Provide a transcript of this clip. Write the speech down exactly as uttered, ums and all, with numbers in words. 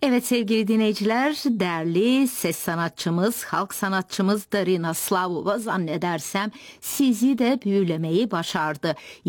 Evet sevgili dinleyiciler, değerli ses sanatçımız, halk sanatçımız Darina Slavova zannedersem sizi de büyülemeyi başardı.